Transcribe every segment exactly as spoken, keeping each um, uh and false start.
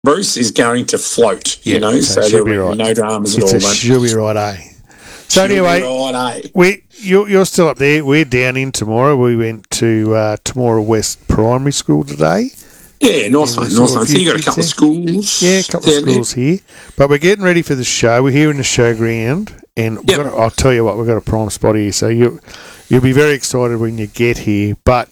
Bruce is going to float, you Yeah, know, so so, it there should be will right. be no dramas at It's all. a mate. she'll be right, eh? So She'll be anyway, right, eh? we you, you're still up there. We're down in Temora. We went to uh, Temora West Primary School today. Yeah, nice we one, saw nice a one. So few you got a kids couple of schools. Yeah, a couple of down there. schools here. But we're getting ready for the show. We're here in the showground, and we've Yep. got a, I'll tell you what, we've got a prime spot here. So you you'll be very excited when you get here. But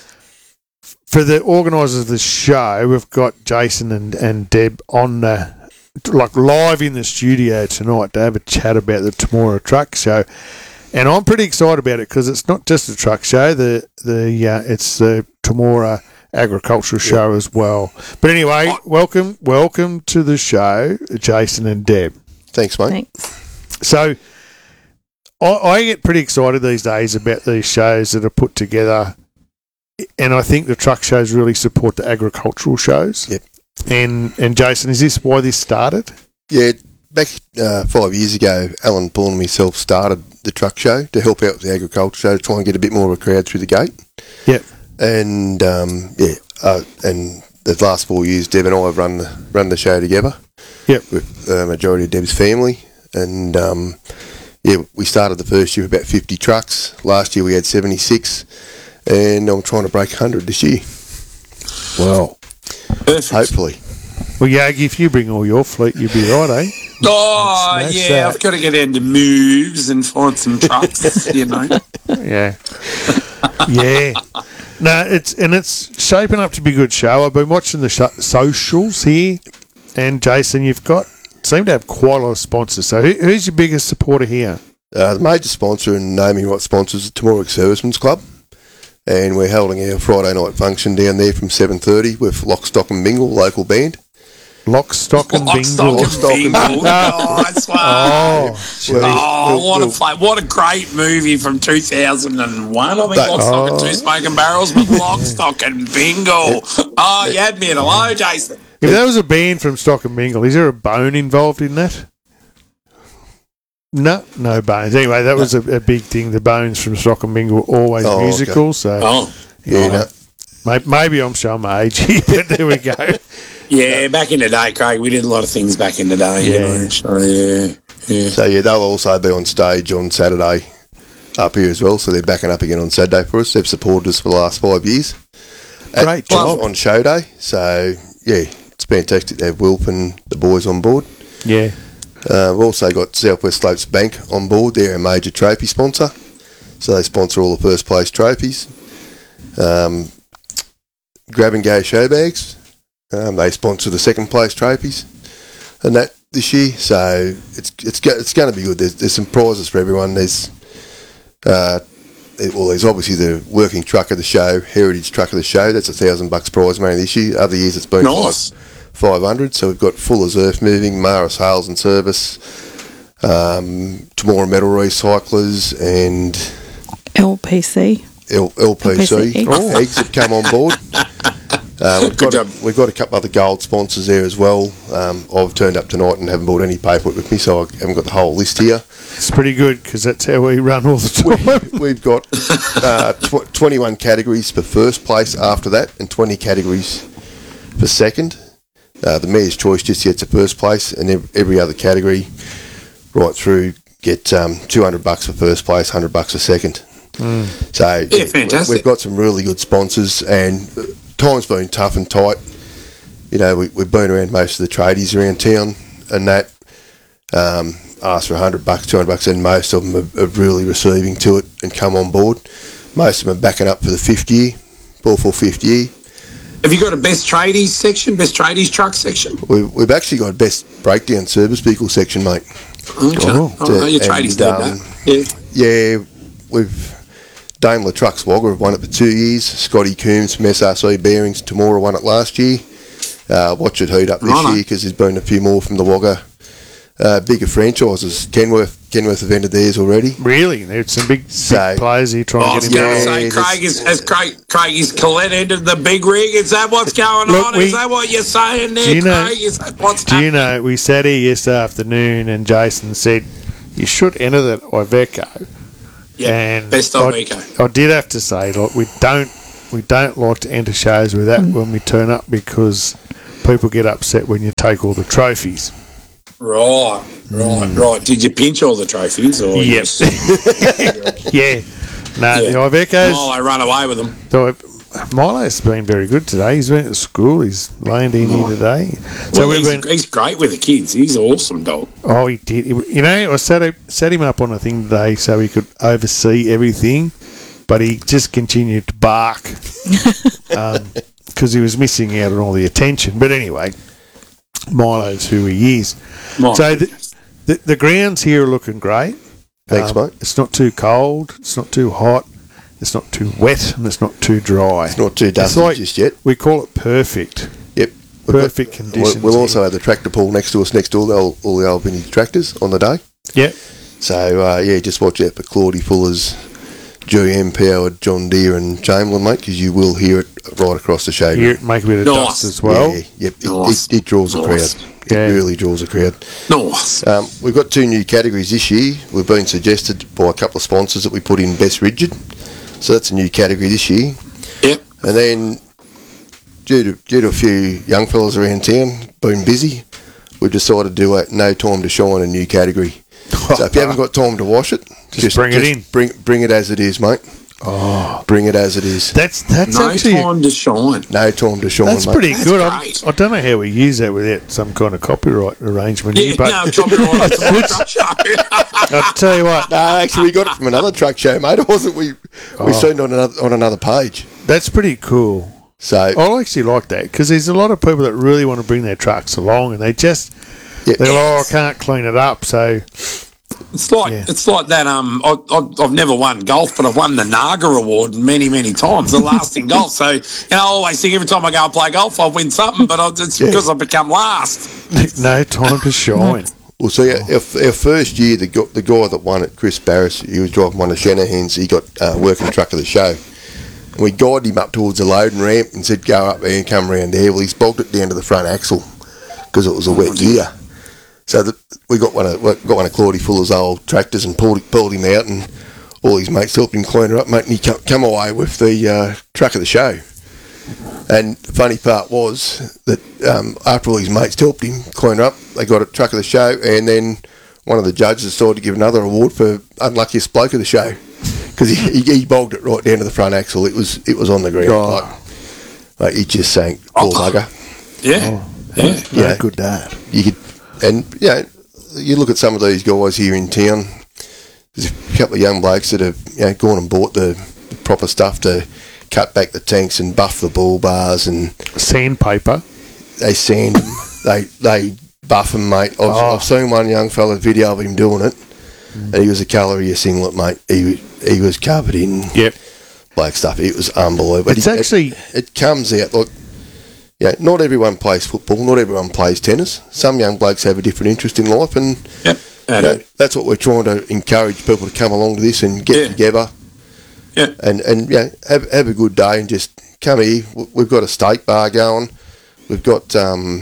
for the organisers of the show, we've got Jason and, and Deb on the like live in the studio tonight to have a chat about the Temora Truck Show. And I'm pretty excited about it because it's not just a truck show. The the uh, it's the Temora Agricultural Show as well. But anyway, welcome welcome to the show, Jason and Deb. Thanks, mate. Thanks. So I, I get pretty excited these days about these shows that are put together, and I think the truck shows really support the agricultural shows. Yep. And and Jason, is this why this started? Yeah, back uh, five years ago, Alan Paul and myself started the truck show to help out with the agriculture show to try and get a bit more of a crowd through the gate. Yep. And um, yeah, uh, and the last four years, Deb and I have run the run the show together. Yep. With the majority of Deb's family, and um, yeah, we started the first year with about fifty trucks. Last year we had seventy-six, and I'm trying to break one hundred this year. Well, Perfect. Hopefully. well, Yogi, if you bring all your fleet, you'll be right, eh? Oh, Smash yeah, that. I've got to get into moves and find some trucks, you know. Yeah. Yeah. No, it's and it's shaping up to be a good show. I've been watching the sh- socials here, and Jason, you've got seem to have quite a lot of sponsors. So who, who's your biggest supporter here? Uh, the major sponsor and naming right sponsors is the Temora Servicemen's Club, and we're holding our Friday night function down there from seven thirty with Lock, Stock and Bingle, local band. Lock, stock, and Lock, bingo. stock, Lock, stock, and and bingo. Nice one. Oh, Oh, We'll- what we'll- a play. What a great movie from two thousand one. I think That- Lock, Stock, and Oh. Two Smoking Barrels, but Lock, Stock, and Bingo. Oh, you had me at hello, Jason. if there was a band from Stock and Mingle, is there a bone involved in that? No, no bones. Anyway, that was a, a big thing. The bones from Stock and Mingle were always Oh, musical. So Oh, Yeah, no, may- maybe I'm showing my age here, but there we go. yeah, back in the day, Craig, we did a lot of things back in the day. Yeah. You know, so, yeah, yeah. So yeah, they'll also be on stage on Saturday up here as well. So they're backing up again on Saturday for us. They've supported us for the last five years. At- Great on- job. on show day. So yeah, it's fantastic to have Wilp and the boys on board. Yeah. Uh, we've also got Southwest Slopes Bank on board. They're a major trophy sponsor. So they sponsor all the first place trophies. Um, Grab and Go show bags. Um, they sponsor the second place trophies and that this year. So it's it's go, it's going to be good. There's, there's some prizes for everyone. There's uh, it, well, there's obviously the working truck of the show, heritage truck of the show. That's a thousand bucks prize money this year. Other years it's been Nice. five. five hundred. So we've got Fuller's Earth Moving, Maris Hales and Service, um, Temora Metal Recyclers, and L P C. L- L P C L P C eggs. eggs have come on board. Uh, we've, Good got a, job. we've got a couple other gold sponsors there as well. Um, I've turned up tonight and haven't brought any paperwork with me, so I haven't got the whole list here. It's pretty good because that's how we run all the time. We've got uh, tw- twenty-one categories for first place after that, and twenty categories for second. Uh, the Mayor's Choice just gets a first place, and ev- every other category right through get um, two hundred bucks for first place, one hundred bucks for second. So Yeah, fantastic. we've got some really good sponsors, and uh, time's been tough and tight. You know, we, we've been around most of the tradies around town, and that um, asked for one hundred bucks, two hundred bucks, and most of them are, are really receiving to it and come on board. Most of them are backing up for the fifth year, ball for fifth year. Have you got a best tradies section, best tradies truck section? We've, we've actually got best breakdown service vehicle section, mate. Okay. Oh. Oh, no, your And, tradies did um, that. Yeah. Yeah, we've Daimler Trucks Wagga have won it for two years. Scotty Coombs from S R C Bearings, Temora won it last year. Uh, watch it heat up this Righto. year because there's been a few more from the Wagga. Uh, bigger franchises. Kenworth, Kenworth have entered theirs already. Really, there's some big, big So- players here trying Oh, I to was get him going to out. say, Yeah, Craig is, has Craig, Craig is Colette entered the big rig. Is that what's going Look, on? we- is that what you're saying there, Do you know- Craig? Is that what's Do you happening? know, we sat here yesterday afternoon and Jason said, you should enter that Iveco. Yeah, and best I, Iveco. I did have to say, look, we don't we don't like to enter shows with that Mm. when we turn up because people get upset when you take all the trophies. Right, right, right. Did you pinch all the trophies? Or Yep. just- Yeah. No, Yeah. the Ivecos. Oh, I run away with them. So Milo's been very good today. He's been at school. He's landing here today. So Well, we've he's, been. he's great with the kids. He's awesome, dog. Oh, he did. He- you know, I set him, set him up on a thing today so he could oversee everything, but he just continued to bark because he was missing out on all the attention. But anyway, Milo's who he is. My So the, goodness. the the grounds here are looking great. Thanks, Um, mate. It's not too cold. It's not too hot. It's not too wet, and it's not too dry. It's not too dusty like- just yet. We call it perfect. Yep. We've Perfect got- conditions We'll, we'll also here. have the tractor pool next to us, next to all the old, all the old vintage tractors on the day. Yep. So, uh, yeah, just watch out for Claudie Fuller's G M powered John Deere and Chamberlain, mate, because you will hear it right across the show. Here, make a bit of Nice. dust as well. Yeah, yep. It, Nice. it, it draws a Nice. crowd. Yeah. It really draws a crowd. Nice. Um, we've got two new categories this year. We've been suggested by a couple of sponsors that we put in Best Rigid. So that's a new category this year. Yep. And then, due to, due to a few young fellas around town being busy, we've decided to do a No Time to Shine, a new category. So if you haven't got time to wash it, Just bring it in. Bring, bring it as it is, mate. Oh. Bring it as it is. That's that's No actually time to shine. No time to shine, that's mate. pretty That's good. I'm, great. I don't know how we use that without some kind of copyright arrangement Yeah, here, but no, copyright. It's a truck show. I'll tell you what, No, actually, we got it from another truck show, mate. It wasn't we? We Oh. seen it on another on another page. that's pretty cool. So I actually like that because there's a lot of people that really want to bring their trucks along, and they just yeah, they're like, oh, I can't clean it up, so It's like Yeah. it's like that. Um, I, I, I've never won golf, but I've won the Naga Award many, many times. The last in golf. So you know, I always think every time I go and play golf, I win something. But I, it's because I've become last. no time to shine. Well, see, our, our first year, the, gu- the guy that won it, Chris Barris, he was driving one of Shanahan's. He got uh, working truck of the show. And we guided him up towards the loading ramp and said, go up there and come around there. Well, he's bogged it down to the front axle because it was a wet year. So the, we got one of got one of Claudie Fuller's old tractors and pulled, pulled him out, and all his mates helped him clean her up, mate. And he come, come away with the uh, truck of the show. And the funny part was that um, after all his mates helped him clean her up, they got a truck of the show, and then one of the judges decided to give another award for unluckiest bloke of the show because he, he, he bogged it right down to the front axle. It was it was on the ground. Oh. Like, like he just sank, poor bugger. Yeah, yeah. No Yeah. good that. You could, and you know, you look at some of these guys here in town. There's a couple of young blokes that have you know gone and bought the, the proper stuff to cut back the tanks and buff the bull bars, and Sandpaper. they sand them. they they buff them, mate. I've, Oh. I've seen one young fella video of him doing it, and he was a colour of your singlet, mate. He he was covered in Yep. black stuff. It was unbelievable. It's It- actually it, it comes out like. Yeah, not everyone plays football. Not everyone plays tennis. Some young blokes have a different interest in life, and Yep. you know, that's what we're trying to encourage people to come along to this and get Yeah. together Yeah. and and yeah, have have a good day and just come here. W- We've got a steak bar going. We've got um,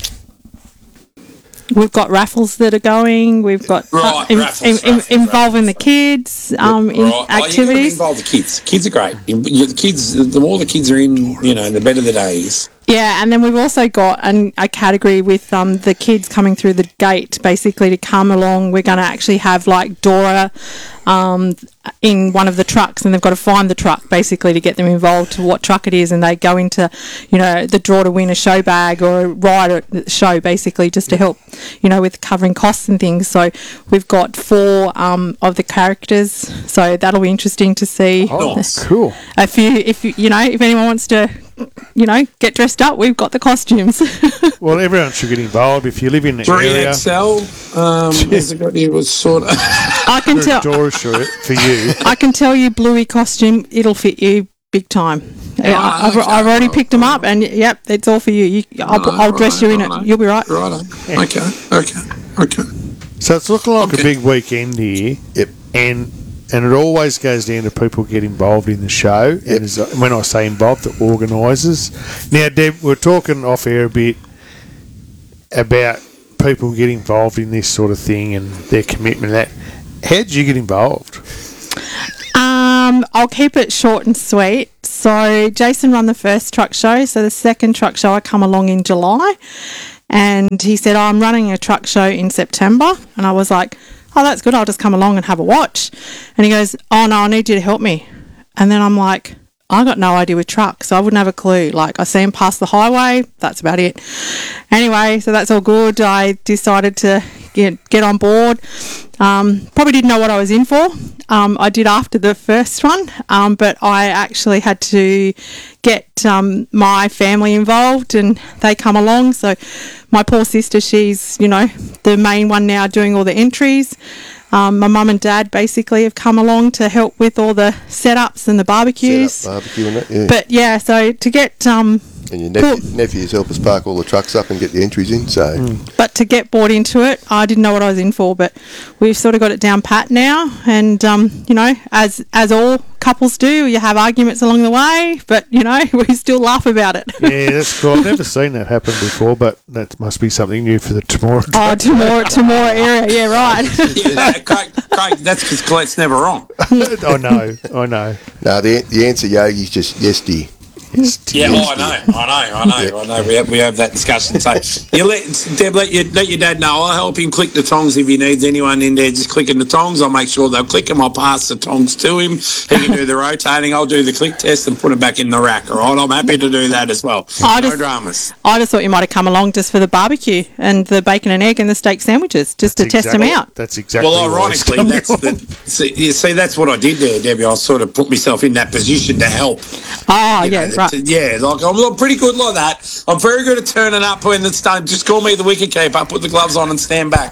We've got raffles that are going. We've got Right, in- raffles, in- in- raffles, involving the kids um, in Right. Oh, you gotta activities. involve the kids. Kids are great. You- you- The kids, the more the kids are in, you know, the better the day is. Yeah, and then we've also got an, a category with um, the kids coming through the gate, basically to come along. We're going to actually have like Dora um, in one of the trucks, and they've got to find the truck basically to get them involved to what truck it is, and they go into, you know, the draw to win a show bag or a ride at the show, basically just to help, you know, with covering costs and things. So we've got four um, of the characters, so that'll be interesting to see. oh, Nice. cool. If you, if you, you know, if anyone wants to, you know, get dressed up, we've got the costumes. Well, everyone should get involved if you live in the Three area. X L. Um, has it got it was sort of. I can tell. Dora shirt for you. I can tell you, Bluey costume, it'll fit you big time. Yeah, Ah, I've, okay. I've already picked them up, and yep, it's all for you. you I'll, Righto, I'll dress you in righto, it. You'll be right. Right. Okay. Okay. Okay. So it's looking like Okay. a big weekend here. Yep. And and it always goes down to people get involved in the show. Yep. And as, when I say involved, the organisers. Now, Deb, we're talking off air a bit about people get involved in this sort of thing and their commitment. That how did you get involved? Um, I'll keep it short and sweet. So Jason run the first truck show. So the second truck show, I come along in July, and he said, oh, I'm running a truck show in September. And I was like, oh, that's good. I'll just come along and have a watch. And he goes, oh, no, I need you to help me. And then I'm like, I got no idea with trucks, so I wouldn't have a clue. Like, I see him pass the highway, that's about it. Anyway, so that's all good. I decided to get get on board. Um, probably didn't know what I was in for. Um, I did after the first one, um, but I actually had to get um, my family involved, and they come along. So my poor sister, she's, you know, the main one now doing all the entries. Um, my mum and dad basically have come along to help with all the setups and the barbecues. Set up barbecue and that, yeah. But yeah, so to get um, and your nephew, cool. nephews help us park all the trucks up and get the entries in. So, Mm. but to get bought into it, I didn't know what I was in for. But we've sort of got it down pat now, and um, you know, as as all couples do, you have arguments along the way, but you know, we still laugh about it. Yeah, that's cool. I've never seen that happen before, but that must be something new for the tomorrow. Oh, tomorrow, tomorrow area, yeah, right. Yeah, Craig, Craig, that's because Colette's never wrong. I know, I know. no, the the answer, Yogi's just yes, dear. It's Yeah, oh, I know, I know, I know, I know. We have, we have that discussion. So, you let Deb, let your let your dad know. I'll help him click the tongs if he needs anyone in there. Just clicking the tongs, I'll make sure they'll click them. I'll pass the tongs to him. He can do the rotating. I'll do the click test and put it back in the rack. All right, I'm happy to do that as well. I no just- dramas. I just thought you might have come along just for the barbecue and the bacon and egg and the steak sandwiches, just to test them out. That's exactly. Well, why it's ironically, coming that's on. the see, you see. That's what I did there, Debbie. I sort of put myself in that position to help. Oh, You yeah, know, right. to- yeah, like I'm, I'm pretty good like that. I'm very good at turning up when it's done. Just call me the wicket keeper. Put the gloves on and stand back.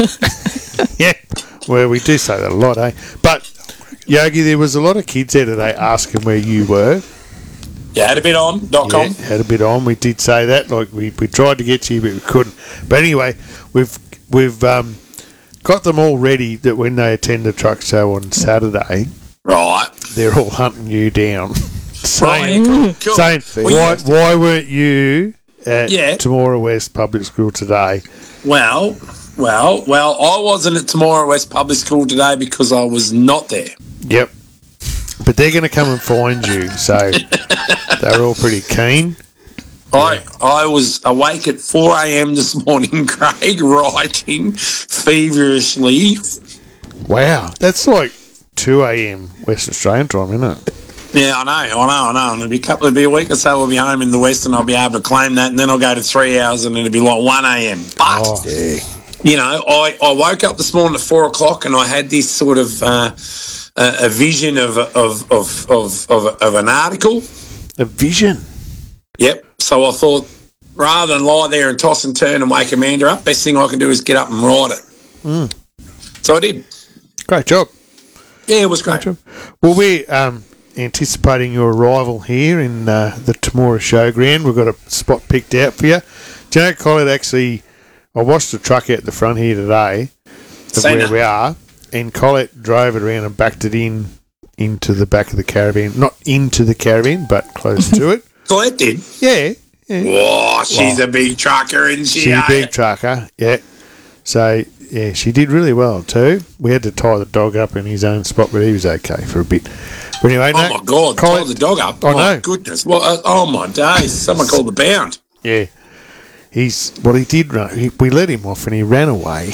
Yeah, well, we do say that a lot, eh? But Yogi, there was a lot of kids there today asking where you were. Yeah, had a bit on. Dot Yeah, com. had a bit on. We did say that. Like we, we tried to get to you, but we couldn't. But anyway, we've we've um, got them all ready that when they attend the truck show on Saturday, Right. they're all hunting you down, saying, Right. Cool. saying Well, why why weren't you at Yeah. Tamora West Public School today? Well, well, well. I wasn't at Tamora West Public School today because I was not there. Yep. But they're going to come and find you, so they're all pretty keen. I I was awake at four a.m. this morning, Craig, writing feverishly. Wow, that's like two a.m. West Australian time, isn't it? Yeah, I know, I know, I know. And it'll be a couple, it'll be a week or so. We'll be home in the West, and I'll be able to claim that. And then I'll go to three hours, and it'll be like one a.m. But Oh, Yeah. you know, I, I woke up this morning at four o'clock, and I had this sort of uh, a, a vision of of, of of of of an article. a vision. Yep. So I thought, rather than lie there and toss and turn and wake Amanda up, best thing I can do is get up and write it. Mm. So I did. Great job. Yeah, it was great. Well, we're um, anticipating your arrival here in uh, the Tamora Showground. We've got a spot picked out for you. Do you know, Colin, actually, I watched the truck out the front here today of Say where no. we are, and Colette drove it around and backed it in into the back of the caravan. Not into the caravan, but close to it. Colette did. Yeah. yeah. Whoa, she's a big trucker, isn't she? She's a eh? big trucker, yeah. So, yeah, she did really well too. We had to tie the dog up in his own spot, but he was okay for a bit. But anyway, Oh, no, my God. Colin- Tie the dog up. I my know. goodness. Well, uh, oh, my days. Someone called the bound. Yeah. He's, well, he did run. He, we let him off and he ran away.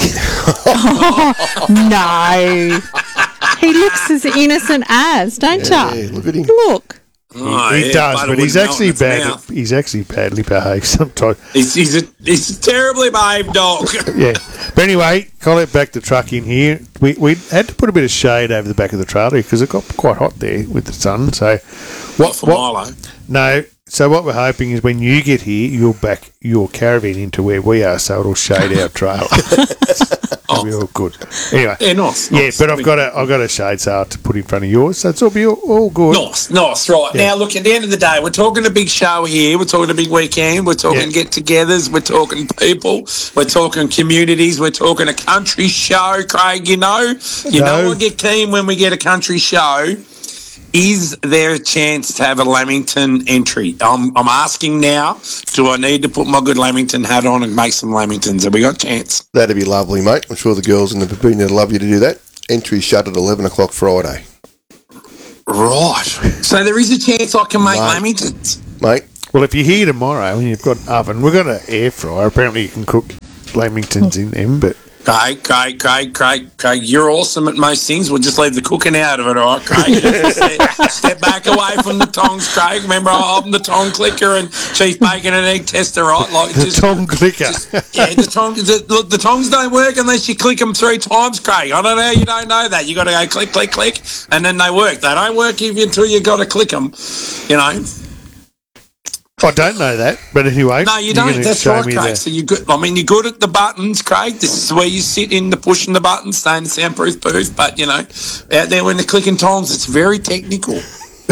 No. He looks as innocent as, don't Yeah, you? look at him. Look. Oh, he yeah, does, butter but he's wouldn't melt actually in its bad. mouth. He's actually badly behaved sometimes. He's, he's, a, he's a terribly behaved dog. Yeah. But anyway, Colette backed the truck in here. We we had to put a bit of shade over the back of the trailer because it got quite hot there with the sun. So, What for what? Milo? No. So what we're hoping is when you get here, you'll back your caravan into where we are, so it'll shade our trailer. It'll be all good. Anyway. Yeah, nice. Yeah, nice. but I've got a I've got a shade sail to put in front of yours, so it's all be all, all good. Nice, nice, right. Yeah. Now, look, at the end of the day, we're talking a big show here. We're talking a big weekend. We're talking Yeah. get-togethers. We're talking people. We're talking communities. We're talking a country show, Craig, you know. You No. know I get keen when we get a country show. Is there a chance to have a Lamington entry? I'm, I'm asking now, do I need to put my good Lamington hat on and make some Lamingtons? Have we got a chance? That'd be lovely, mate. I'm sure the girls in the pavilion would love you to do that. Entry shut at eleven o'clock Friday. Right. So there is a chance I can make Mate. lamingtons. Mate, Well, if you're here tomorrow and you've got an oven, we've got an air fryer. Apparently, you can cook lamingtons in them, but Craig, Craig, Craig, Craig, Craig, you're awesome at most things. We'll just leave the cooking out of it, all right, Craig? step, step back away from the tongs, Craig. Remember, I'm the tong clicker and Chief Bacon and egg tester, right? Like the just, tong clicker. just- yeah, the tongs, the, look, the tongs don't work unless you click them three times, Craig. I don't know how you don't know that. You got to go click, click, click, and then they work. They don't work if you, until you got to click them, you know. I don't know that, but anyway. No, you you're don't. gonna That's show right, me Craig. the- So you're good. I mean, you're good at the buttons, Craig. This is where you sit in the pushing the buttons, stay in the soundproof booth. But you know, out there when the clicking tongs, it's very technical.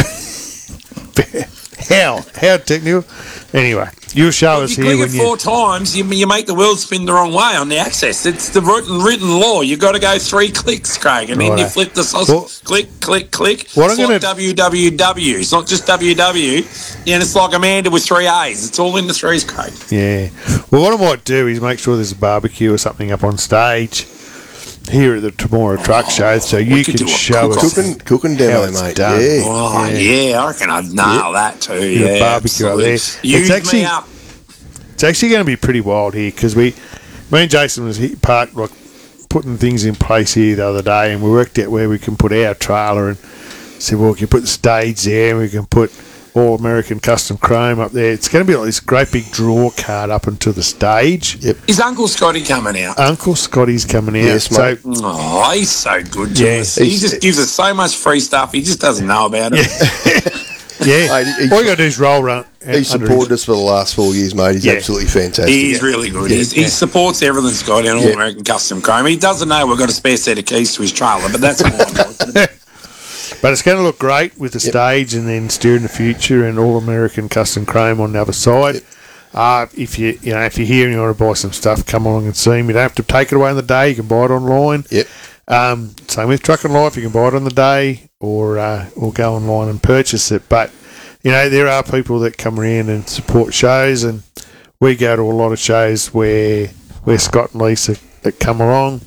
How? How technical? Anyway, you'll show us If you here click when it you. four times, you, you make the world spin the wrong way on the access. It's the written, written law. You've got to go three clicks, Craig, and then you Righto. flip the sausage. Well- click, click, click. What it's I'm like gonna- W W W. It's not just W W. Yeah, and it's like Amanda with three A's. It's all in the threes, Craig. Yeah. Well, what I might do is make sure there's a barbecue or something up on stage here at the Tomorrow Truck Show, so you could can do a show us. cooking, cooking How demo, it's mate. done. Yeah. Oh, yeah. I reckon I'd nail that too. Get a Yeah, barbecue up there. absolutely. It's Use actually- me up. It's actually going to be pretty wild here because we, me and Jason was he- part like putting things in place here the other day, and we worked out where we can put our trailer and said, well, we can put the stage there, and we can put All American Custom Chrome up there. It's going to be like this great big draw card up into the stage. Yep. Is Uncle Scotty coming out? Uncle Scotty's coming out. Yes, so mate. Oh, he's so good to Yeah. us. He He's- just gives us so much free stuff. He just doesn't know about it. yeah, Mate, he- all you got to do is roll run. He's under supported us for the last four years, mate. He's Yeah. absolutely fantastic. He's really good. He's, he supports everything Scotty and All Yeah. American Custom Chrome. He doesn't know we've got a spare set of keys to his trailer, but that's fine. But it's going to look great with the stage and then Steer in the Future and All American Custom Chrome on the other side. Yep. Uh, if you you know if you're here and you want to buy some stuff, come along and see them. You don't have to take it away on the day. You can buy it online. Yep. Um, same with Truck and Life. You can buy it on the day or uh, or go online and purchase it. But you know there are people that come around and support shows, and we go to a lot of shows where where Scott and Lisa that come along.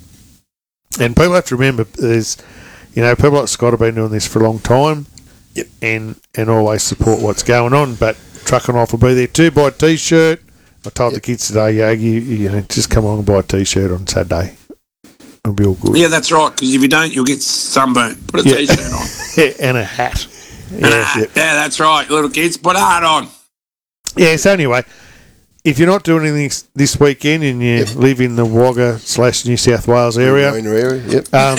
And people have to remember there's you know people like Scott have been doing this for a long time. Yep. And and always support what's going on. But Truck and Life will be there too. Buy a T-shirt. I told the kids today, Yogi, you, you know, just come along and buy a T-shirt on Saturday. It'll be all good. Yeah, that's right, because if you don't, you'll get sunburnt. Put a Yeah. T-shirt on. Yeah, and a hat. And a hat. Yeah, that's right, little kids. Put a hat on. Yeah, so anyway, if you're not doing anything s- this weekend and you live in the Wagga slash New South Wales area, Marina area. Yep. um,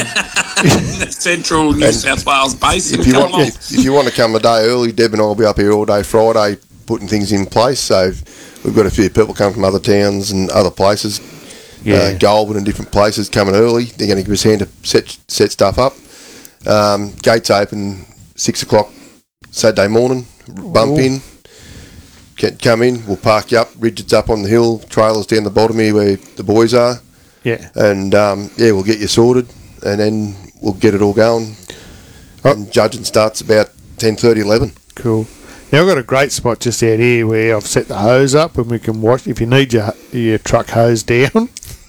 Central New South Wales basin. If you Come want, along. if, if you want to come a day early, Deb and I will be up here all day Friday putting things in place. So we've got a few people coming from other towns and other places, yeah, uh, Goulburn and different places coming early. They're going to give us a hand to set set stuff up. Um, gates open six o'clock Saturday morning. Bump Ooh. in, can come in. We'll park you up. Rigid's up on the hill. Trailers down the bottom here where the boys are, yeah. and um, yeah, we'll get you sorted, and then we'll get it all going. Oh. And judging starts about ten thirty, eleven. Cool. Now I've got a great spot just out here where I've set the hose up and we can watch. If you need your your truck hose down,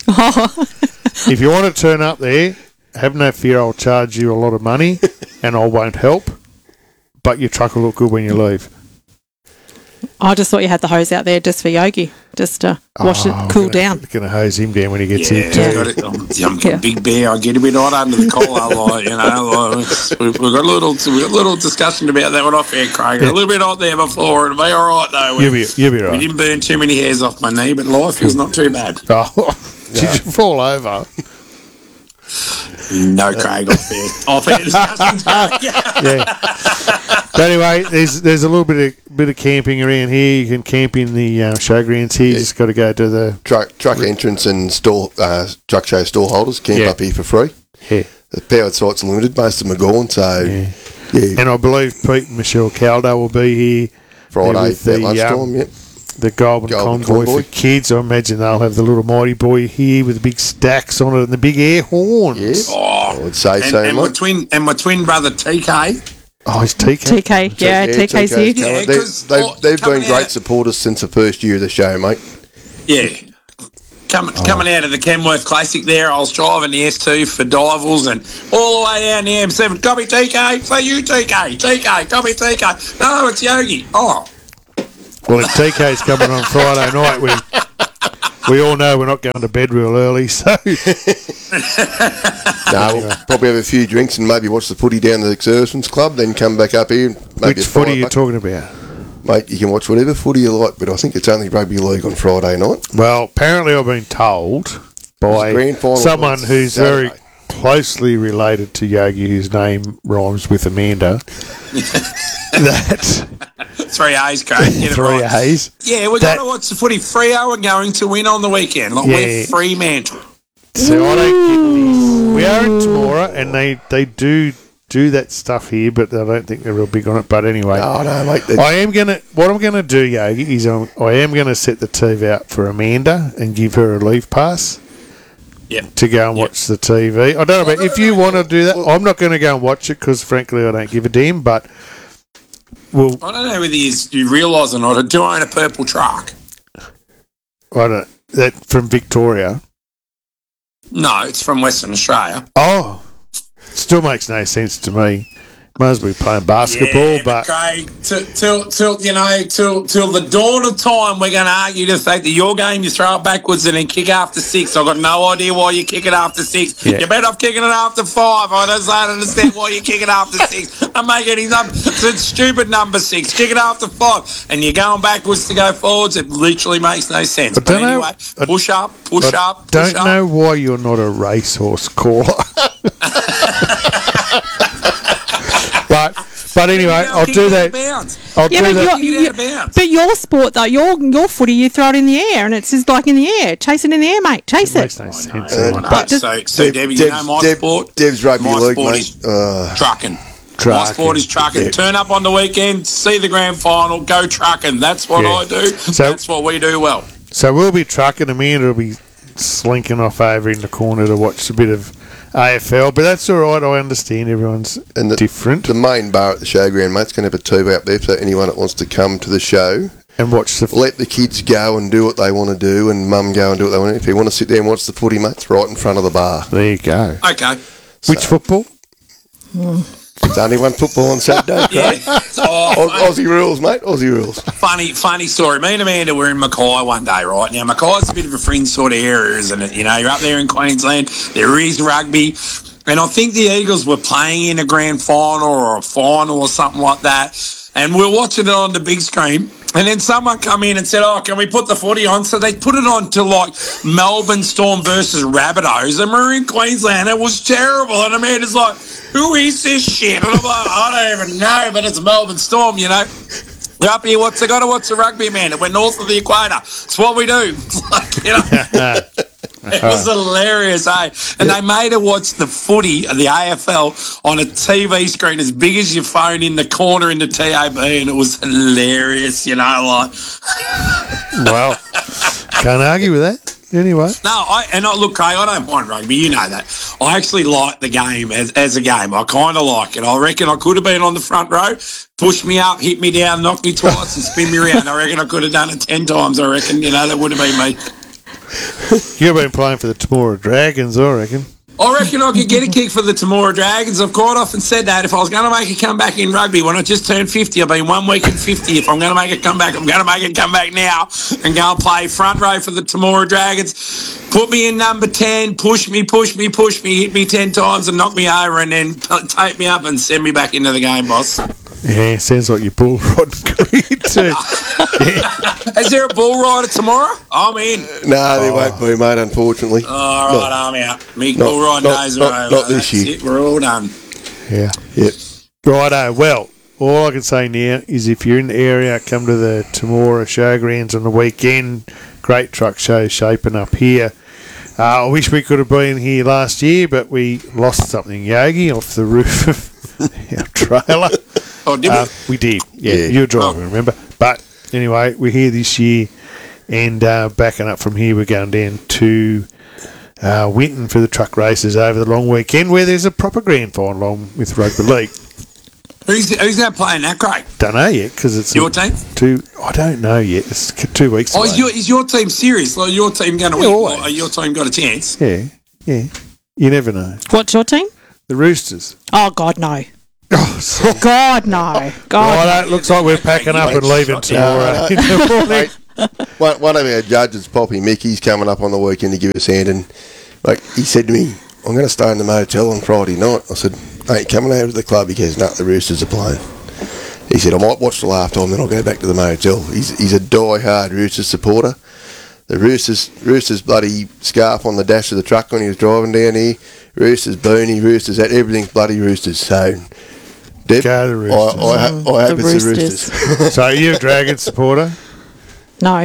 if you want to turn up there, have no fear. I'll charge you a lot of money, and I won't help. But your truck will look good when you leave. I just thought you had the hose out there just for Yogi, just to wash Oh, it, cool gonna, down. Going to hose him down when he gets Yeah, here too. got it. I'm, I'm Yeah. a big bear. I get a bit hot under the collar, like, you know. Like, we've, we've got a little, we've got a little discussion about that one off air, Craig. A little bit hot there before. It'll be all right though. We, You'll be you'll be we right. didn't burn too many hairs off my knee, but life is not too bad. Oh, did you fall over? No, Craig, off air, off air discussions. Craig. Yeah. But anyway, there's there's a little bit of bit of camping around here. You can camp in the uh, showgrounds here. You just got to go to the Truck truck entrance and store uh, truck show store holders camp Yeah. up here for free. yeah. The powered sites are limited. Most of them are gone. So Yeah. yeah, And I believe Pete and Michelle Caldo will be here. Friday with about the, lunchtime. um, Yep. The Goulburn, Goulburn convoy, convoy. for kids. I imagine they'll have the little mighty boy here with the big stacks on it and the big air horns. Yes. Oh, I would say and, so, and my mate. twin and my twin brother T K. Oh, he's T K. T K, yeah, T K's here. Yeah, coming. They- 'cause, they've oh, they've been coming great out- supporters since the first year of the show, mate. Yeah. coming coming out of the Kenworth Classic there, I was driving the S two for Divals and all the way down the M seven. Copy T K, say you T K, T K, copy T K. No, it's Yogi. Oh. Well, if T K's coming on Friday night, we we all know we're not going to bed real early, so... No, we'll probably have a few drinks and maybe watch the footy down the Exertions Club, then come back up here. Maybe Which footy are you talking about? Mate, you can watch whatever footy you like, but I think it's only rugby league on Friday night. Well, apparently I've been told by grand final someone on who's Saturday. very closely related to Yogi, whose name rhymes with Amanda, that... Three A's, Craig. Get it Three right. A's. Yeah, we're That- going to watch the footy. Freo are going to win on the weekend. Like Yeah. we're Fremantle. So I don't get this. We are in Tamora, and they, they do do that stuff here, but I don't think they're real big on it. But anyway, Oh, no, mate. that's- I am gonna. What I'm gonna do, Yogi, is I'm, I am gonna set the T V out for Amanda and give her a leave pass Yep. to go and watch the T V. I don't know about if you want to do that. I'm not going to go and watch it because, frankly, I don't give a damn. But we'll. I don't know whether you, you realise or not, I do own a purple truck. I don't. That from Victoria. No, it's from Western Australia. Oh, still makes no sense to me. Might as well be playing basketball, Yeah, but. Craig, till, till, till, you know, till, till the dawn of time, we're going to argue the fact that your game, you throw it backwards and then kick after six. I've got no idea why you kick it after six. Yeah. You're better off kicking it after five. I don't, I don't understand why you kick it after six. I'm making his number. It's a stupid number six. Kick it after five. And you're going backwards to go forwards. It literally makes no sense. I But don't know- anyway, I- push up, push I up, push don't up. know why you're not a racehorse caller. but but anyway, You know, I'll kick do it out of that. bounds. I'll Yeah, do but that. your, Kick it out of your, bounds. but your sport though, your your footy, you throw it in the air, and it's just like in the air, chase it in the air, mate, chase Makes it. no sense. I know. But so, so Deb- Debbie, you know Deb's- my Deb- sport? Deb's rugby my league, sport mate. is Uh, trucking. My Trucking. sport is trucking. Yeah. Turn up on the weekend, see the grand final, go trucking. That's what Yeah. I do. So- That's what we do well. So we'll be trucking. Amanda will be slinking off over in the corner to watch a bit of A F L, but that's all right. I understand everyone's and the, different The main bar at the showground, mate's going to have a T V up there, so anyone that wants to come to the show, and watch the. let the kids go and do what they want to do, and mum go and do what they want to do. If you want to sit there and watch the footy, mate, it's right in front of the bar. There you go. Okay. Which football? It's only one football on Saturday. Yeah. Oh, Aus- Aussie rules, mate. Aussie rules. funny, funny story. Me and Amanda were in Mackay one day, right? Now, Mackay's a bit of a fringe sort of area, isn't it? You know, you're up there in Queensland. There is rugby. And I think the Eagles were playing in a grand final or a final or something like that. And we're watching it on the big screen. And then someone come in and said, oh, can we put the footy on? So they put it on to like Melbourne Storm versus Rabbitohs. And we're in Queensland. It was terrible. And Amanda's like, who is this shit? And I'm like, I don't even know, but it's Melbourne Storm, you know. We're up here, what's the got to watch the rugby, man? We're north of the equator. It's what we do. Like, you know. It was hilarious, eh? And they made her watch the footy, the A F L, on a T V screen as big as your phone in the corner in the T A B, and it was hilarious, you know, like. Well, can't argue with that. Anyway, No, I and I, look, Craig, I don't mind rugby, you know that. I actually like the game as, as a game. I kind of like it. I reckon I could have been on the front row, push me up, hit me down, knock me twice, and spin me around. I reckon I could have done it ten times, I reckon, you know, that would have been me. you've been playing for the Tamora Dragons, I reckon. I reckon I could get a kick for the Tamora Dragons. I've quite often said that if I was going to make a comeback in rugby when I just turned fifty, I've been one week in fifty. If I'm going to make a comeback, I'm going to make a comeback now and go and play front row for the Tamora Dragons. Put me in number ten, push me, push me, push me, hit me ten times and knock me over and then t- tape me up and send me back into the game, boss. Yeah, sounds like your bull rod career too. Is there a bull rider tomorrow? I'm in. No, there won't be, mate, unfortunately. All right, Not- I'm out. Me not- bull ride not- days not- are over. not this That's year. it. We're all done. Yeah. Yep. Righto. Well, all I can say now is if you're in the area, come to the Tamora Showgrounds on the weekend. Great truck show shaping up here. Uh, I wish we could have been here last year, but we lost something, Yogi, off the roof of our trailer. Oh, did we? Uh, we did. Yeah, Yeah. you were driving, remember? But anyway, we're here this year, and uh, backing up from here, we're going down to uh, Winton for the truck races over the long weekend, where there's a proper grand final on with rugby league. Who's who's that playing that, Craig? Don't know yet because it's Your a- team? Two. I don't know yet. It's c- two weeks. Oh, away. is your is your team serious? Like your team going to Yeah, win? always. Or your team got a chance? Yeah, yeah. You never know. What's your team? The Roosters. Oh, God, no. Oh, sorry. God, no. God, Right, it looks like we're packing up and leaving tomorrow in the morning. One, one of our judges, Poppy Mick, he's coming up on the weekend to give us a hand, and like he said to me, I'm going to stay in the motel on Friday night. I said, hey, coming over to the club? He goes, no, the Roosters are playing. He said, I might watch till half time, then I'll go back to the motel. He's, he's a die-hard Roosters supporter. The Roosters, Roosters bloody scarf on the dash of the truck when he was driving down here. Roosters boonie, Roosters, that everything's bloody Roosters. So, Deb, Go the Roosters. I, I, ho- I hope The it's Roosters. the Roosters. So you're a Dragon supporter? no.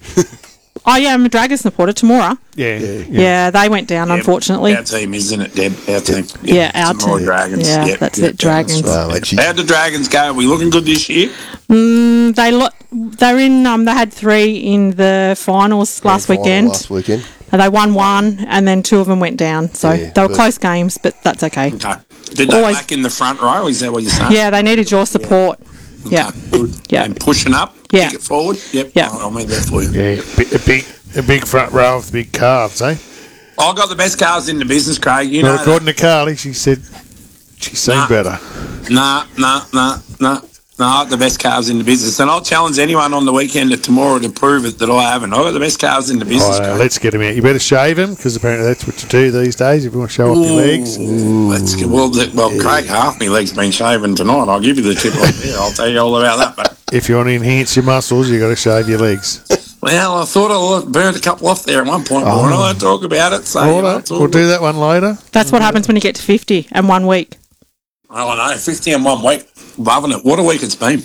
Oh, yeah, I'm a Dragon supporter. Tomorrow. Yeah. Yeah, Yeah. they went down, unfortunately. Our team, isn't it, Deb? Our team. Yeah, our Tomorrow team. Dragons. Yeah, Yep, that's yep, it, Dragons. No, mate, she- How'd the Dragons go? Are we looking good this year? Mm, they lo- they're in. Um, they had three in the finals last Final weekend. Last weekend. And they won one, and then two of them went down. So Yeah, they were but- close games, but that's okay. Okay. Did they Always- back in the front row? Is that what you're saying? Yeah, they needed your support. Yeah, Okay, good. Yeah. And pushing up. Yeah. Kick it forward. Yep. Yeah. I'll, I'll make that for you. Yeah. bi- A big, a big front row with big calves, eh? I got the best cars in the business, Craig. You know. Well, that. according to Carly, she said she's seen Nah. better. Nah, nah, nah, nah. No, the best cars in the business. And I'll challenge anyone on the weekend or tomorrow to prove it that I haven't. I've got the best cars in the business. Oh, Craig. let's get him out. You better shave him because apparently that's what you do these days if you want to show off your legs. Ooh, let's get, well, the, well Craig, half my leg's been shaven tonight. I'll give you the tip right there. I'll tell you all about that. But If you want to enhance your muscles, you got to shave your legs. well, I thought I burned a couple off there at one point. Oh. But I don't talk about it. So All you know, right, it's all we'll good. do that one later. that's what happens when you get to fifty and one week. Oh, I know, fifty in one week. Loving it. What a week it's been.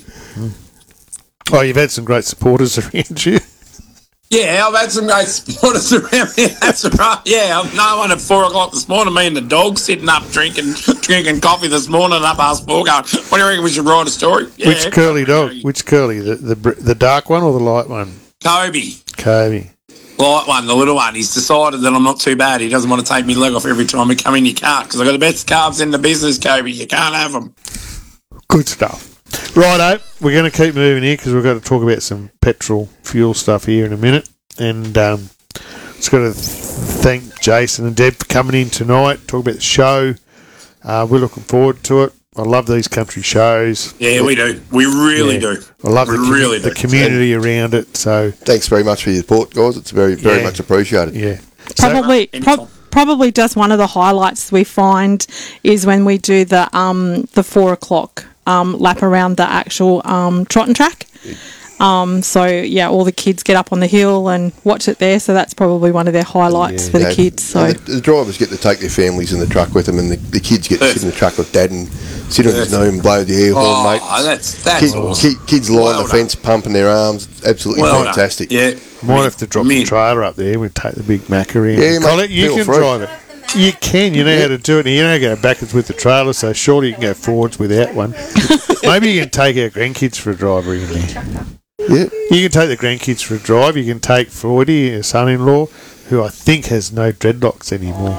Oh, you've had some great supporters around you. Yeah, I've had some great supporters around me. That's right. Yeah, I've no one at four o'clock this morning. Me and the dog sitting up drinking drinking coffee this morning up past four going, what do you reckon we should write a story? Yeah, Which curly dog? Which curly? The, the br- the dark one or the light one? Kobe. Kobe. Light one, the little one. He's decided that I'm not too bad. He doesn't want to take me leg off every time we come in. You can't because I've got the best calves in the business, Kobe. You can't have them. Good stuff. Righto, we're going to keep moving here because we've got to talk about some petrol fuel stuff here in a minute. And um, just got to th- thank Jason and Deb for coming in tonight, talk about the show. Uh, we're looking forward to it. I love these country shows. Yeah, we do. We really Yeah. do. I love we the, com- really the do. community around it. So, Thanks very much for your support, guys. It's very, very Yeah. much appreciated. yeah. So, Probably, anytime. prob- probably just one of the highlights we find is when we do the um the four o'clock um lap around the actual um trotting track. Um, so yeah, all the kids get up on the hill and watch it there. So that's probably one of their highlights Yeah. for the Yeah, kids. So and the, the drivers get to take their families in the truck with them, and the, the kids get to sit in the truck with dad and sit on his knee and blow the air horn, mate. Oh, that's that's Kid, awesome. kid, kids line Well the done. fence, pumping their arms. Absolutely Well done. fantastic. Yeah. might have to drop Me- the trailer up there. We take the big Mac around. Yeah, mate, Colin, you feel can free. drive it. You can. You know how to do it. You know how to go backwards with the trailer, so surely you can go forwards without one. Maybe you can take our grandkids for a drive in there. Yeah. You can take the grandkids for a drive. You can take Freudy, your son-in-law, who I think has no dreadlocks anymore.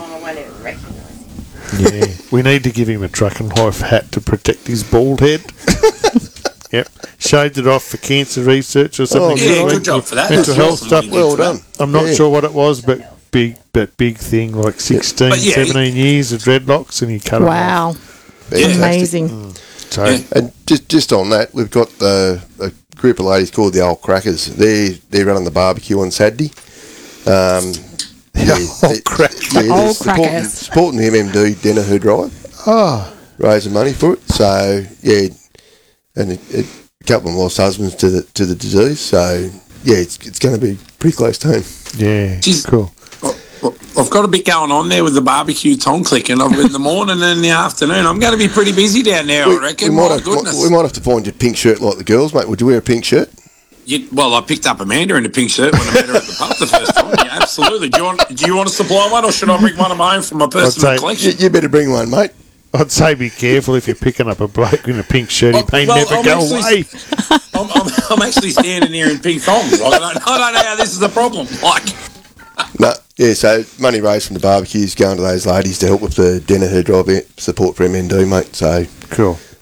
Yeah, we need to give him a truck and life hat to protect his bald head. Yep, shaved it off for cancer research or something. Oh, Yeah, this good week. job for that. Mental That's health awesome stuff. what you did Well for that. done. I'm not Yeah. sure what it was, but big, but big thing, like sixteen, But yeah, seventeen years of dreadlocks, and he cut them off. wow, Fantastic. amazing. So, Yeah. And just just on that, we've got the, a group of ladies called the Old Crackers. They're they're running the barbecue on Saturday. Um, Old Crackers. yeah, they're Old supporting, Crackers. supporting the M M D Danaher Drive, oh, raising money for it. So yeah, and a, a couple of them lost husbands to the to the disease. So yeah, it's it's going to be pretty close to home. yeah, Jeez. cool. Well, I've got a bit going on there with the barbecue tong clicking. I've in the morning and in the afternoon. I'm going to be pretty busy down there, I reckon. we, might My have, goodness. we might have to find your pink shirt like the girls, mate. Would you wear a pink shirt? You, well, I picked up Amanda in a pink shirt when I met her at the pub the first time. Yeah, absolutely. Do you want Do you want to supply one, or should I bring one of mine from my personal say- You, collection? you better bring one, mate. I'd say be careful if you're picking up a bloke in a pink shirt. He Oh, may well, never I'm go actually- away. I'm, I'm, I'm actually standing here in pink thongs. Like, I, don't, I don't know how this is a problem. Like, No, yeah, so money raised from the barbecues going to those ladies to help with the Danaher Drive support for M N D, mate. So Cool.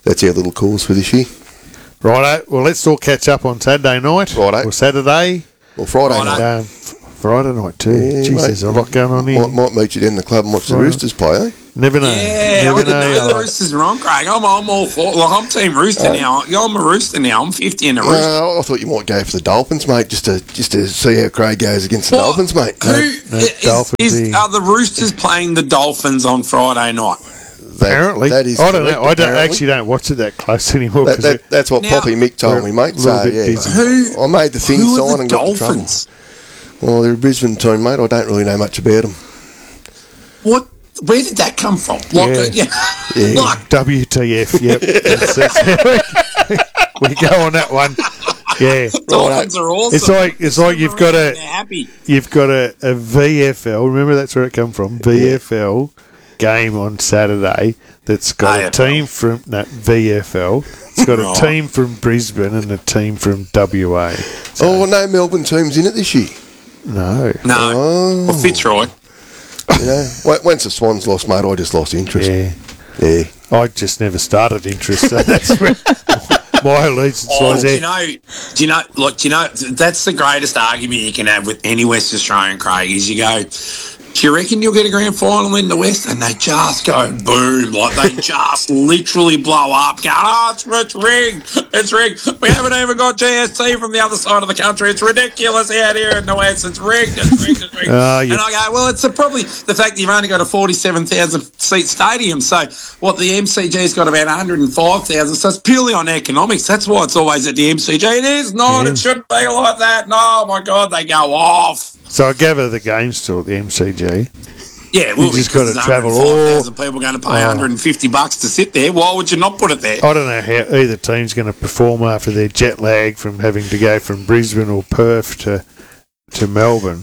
that's our little cause for this year. Righto. Well, let's all catch up on Saturday night. Righto. Or Saturday. Well, Friday Righto. night. Um, f- Friday night too. Yeah, Jeez, mate. there's a lot going on here. Might, might meet you down in the club and watch the Righto. Roosters play, eh? Never know. Yeah, I Never didn't know the know. Roosters are on, Craig. I'm, I'm all for. Like, I'm Team Rooster now. I'm a Rooster now. I'm fifty in the Rooster. Uh, I thought you might go for the Dolphins, mate, just to just to see how Craig goes against the What? Dolphins, mate. Who no, is, Dolphins is, here. are the Roosters playing the Dolphins on Friday night? That- Apparently, that is I don't correct, know. I don't apparently. actually don't watch it that close anymore. That, 'cause that, that's what Now- Poppy Mick told We're me, mate. a So, little bit yeah. busy. Who? I made the thing Who sign are the and got in trouble. Dolphins? Well, they're a Brisbane team, mate. I don't really know much about them. What? Where did that come from? Like, Yeah. uh, yeah. Yeah. Like, W T F. Yep. That's, that's we go on that one. Yeah. Dolphins are awesome. It's like it's like you've got They're a happy. you've got a, a V F L. Remember that's where it come from. V F L game on Saturday. That's got A a F L. team from no, V F L. It's got a Right. team from Brisbane and a team from W A. Oh, no Melbourne teams in it this year. No. No. Oh. Well, Fitzroy. You know, When- once the Swans lost, mate, I just lost interest. Yeah. Yeah. I just never started interest. So that's where my allegiance Oh, was do you there. know? Do you know? Look, do you know? That's the greatest argument you can have with any West Australian, Craig. Is you go, do you reckon you'll get a grand final in the West? And they just go boom, like they just literally blow up. Go, oh, it's, it's rigged, it's rigged. We haven't even got G S T from the other side of the country. It's ridiculous out here in the West. It's rigged, it's rigged, it's rigged. Oh, you- and I go, well, it's a, probably the fact that you've only got a forty-seven thousand seat stadium. So what the M C G's got about one hundred five thousand. So it's purely on economics. That's why it's always at the M C G. It is not. Yeah. It shouldn't be like that. No, oh my God, they go off. So I gather the game's still at the M C G. Yeah, well, just because gotta there's travel one hundred five thousand all- people going to pay Oh. one hundred fifty bucks to sit there. Why would you not put it there? I don't know how either team's going to perform after their jet lag from having to go from Brisbane or Perth to to Melbourne.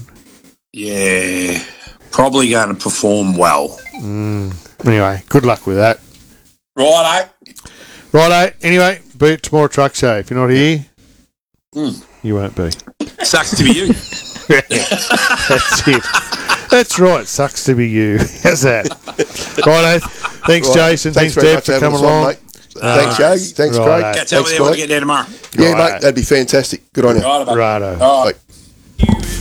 Yeah, probably going to perform well. Anyway, good luck with that. Righto. Righto. Anyway, be at tomorrow truck show. If you're not here, you won't be. Sucks to be you. That's it. That's right. Sucks to be you. How's that? Righto. Thanks, Right. Jason. Thanks, very Deb, much for having coming us on, along. mate. Thanks, Uh, Yogi. Thanks, righto. Craig. Catch up with Thanks, you when mate. you get there tomorrow. Yeah, Righto. mate, that'd be fantastic. Good on you. Righto. Righto. All right. Bye.